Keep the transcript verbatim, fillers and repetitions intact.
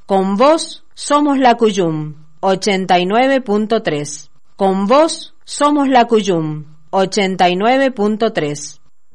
Con vos somos la Cuyum, ochenta y nueve punto tres. Con vos somos la Cuyum, ochenta y nueve punto tres.